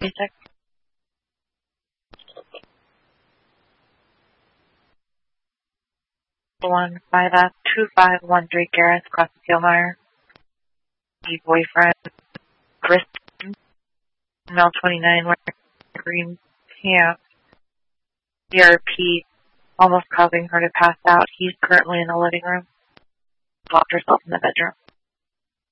Basic. One by that 2513 Gareth across the Steelmeyer. The boyfriend, Kristen, male 29, wearing green pants. DRP, almost causing her to pass out. He's currently in the living room. Locked herself in the bedroom.